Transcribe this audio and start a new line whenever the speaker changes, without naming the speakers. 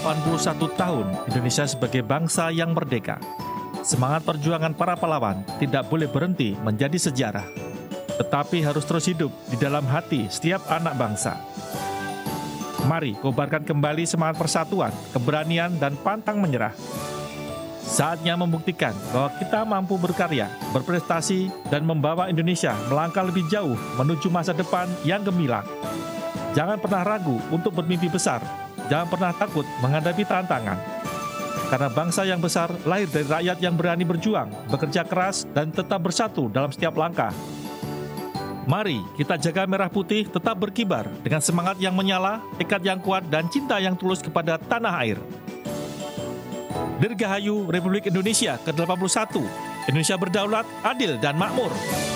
81 tahun Indonesia sebagai bangsa yang merdeka. Semangat perjuangan para pahlawan tidak boleh berhenti menjadi sejarah, tetapi harus terus hidup di dalam hati setiap anak bangsa. Mari kobarkan kembali semangat persatuan, keberanian, dan pantang menyerah. Saatnya membuktikan bahwa kita mampu berkarya, berprestasi, dan membawa Indonesia melangkah lebih jauh menuju masa depan yang gemilang. Jangan pernah ragu untuk bermimpi besar. Jangan pernah takut menghadapi tantangan. Karena bangsa yang besar lahir dari rakyat yang berani berjuang, bekerja keras, dan tetap bersatu dalam setiap langkah. Mari kita jaga merah putih tetap berkibar dengan semangat yang menyala, tekad yang kuat, dan cinta yang tulus kepada tanah air. Dirgahayu Republik Indonesia ke-81. Indonesia berdaulat, adil, dan makmur.